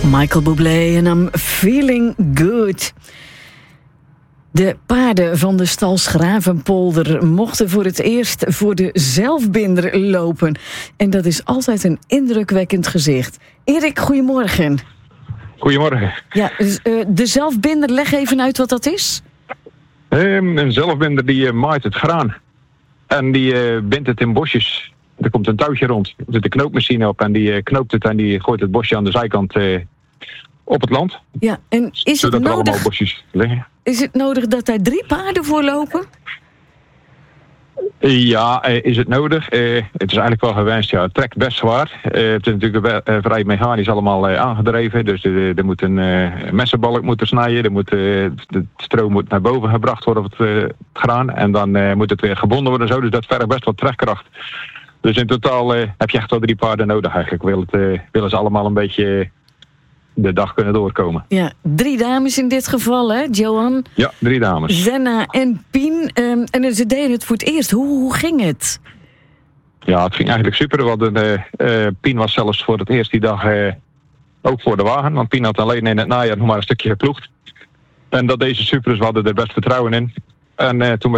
Michael Bublé en I'm Feeling Good. De paarden van de stal Schravenpolder mochten voor het eerst voor de zelfbinder lopen. En dat is altijd een indrukwekkend gezicht. Erik, goedemorgen. Goedemorgen. Ja, de zelfbinder, leg even uit wat dat is. Een zelfbinder die maait het graan. En die bindt het in bosjes. Er komt een touwtje rond. Er zit een knoopmachine op en die knoopt het en die gooit het bosje aan de zijkant op het land. Ja, en is zodat het er allemaal nodig, bosjes liggen. is het nodig dat daar 3 paarden voor lopen? Ja, is het nodig? Het is eigenlijk wel gewenst. Ja. Het trekt best zwaar. Het is natuurlijk vrij mechanisch allemaal aangedreven. Dus er moet een messenbalk moeten snijden. De stroom moet naar boven gebracht worden op het graan. En dan moet het weer gebonden worden. Zo. Dus dat vergt best wat trekkracht. Dus in totaal heb je echt wel 3 paarden nodig eigenlijk. Willen ze allemaal een beetje de dag kunnen doorkomen. Ja, 3 dames in dit geval, hè, Johan? Ja, 3 dames. Zenna en Pien. En ze deden het voor het eerst. Hoe ging het? Ja, het ging eigenlijk super. Want Pien was zelfs voor het eerst die dag ook voor de wagen. Want Pien had alleen in het najaar nog maar een stukje geploegd. En dat deed ze super, dus we hadden er best vertrouwen in. En toen